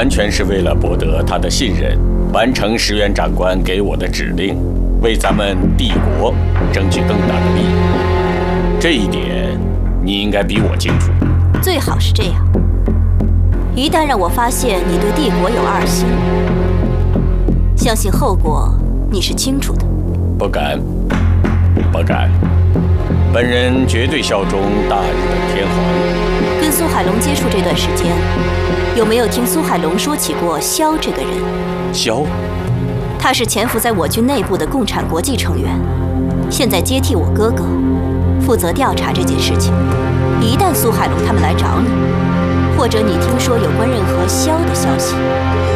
完全是为了博得他的信任，完成石原长官给我的指令，为咱们帝国争取更大的利益。这一点你应该比我清楚。 最好是这样。一旦让我发现你对帝国有二心，相信后果你是清楚的。 不敢，不敢。本人绝对效忠大日本天皇。 跟苏海龙接触这段时间，有没有听苏海龙说起过萧这个人？ 萧？ 他是潜伏在我军内部的共产国际成员，现在接替我哥哥，负责调查这件事情。一旦苏海龙他们来找你，或者你听说有关任何萧的消息，